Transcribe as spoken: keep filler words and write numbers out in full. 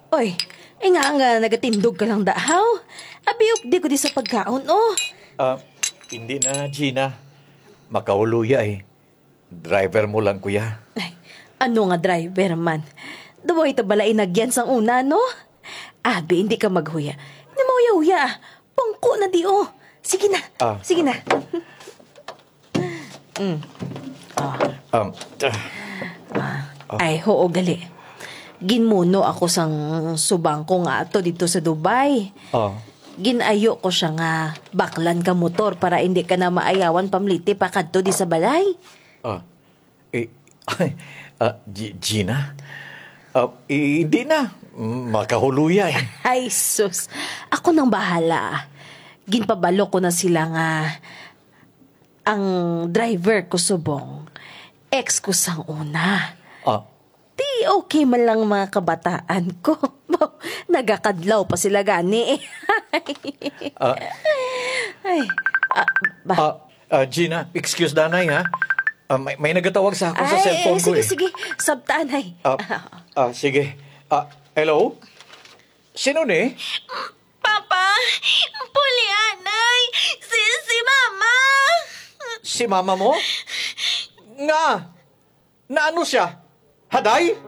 Oy, eh nga nga nagatindog ka lang dahaw. Abiyok di ko di sa pagkaon, oh. Ah, hindi na, Gina. Makauluya eh. Driver mo lang, kuya. Ay, ano nga driver man? Dumoy ito balay nagyan sang una, no? Abi, hindi ka maghuya. Hindi mo huya-huya. Pangko na di, oh. Sige na, Ah. sige na. mm. Um, ah, Ay, hoo gali. Ginmuno ako sang subang ko nga ato dito sa Dubai. ah, Ginayo ko siya nga baklan ka motor para hindi ka na maayawan pamliti pa kadto di sa balay. ah. Eh, ay, ah, G- Gina? Ah, eh, hindi na. Makahuluya eh. Ay, sus. Ako nang bahala. Ginpabalo ko na sila nga ang driver ko subong. Ex ko sang una. Ah, Di okay man lang mga kabataan ko. Nagakadlaw pa sila gani eh. ah, Ay, ah, ba? ah, ah, Gina, excuse nanay ha. Ah, may, may nagatawag sa akin sa Ay, cellphone ko sige, eh. sige. Sabtanay. Ah, ah, sige. Ah, hello? Sino ni? Papa, Pulianay, si, si Mama. Si mama mo? Nga! Na ano siya? Haday?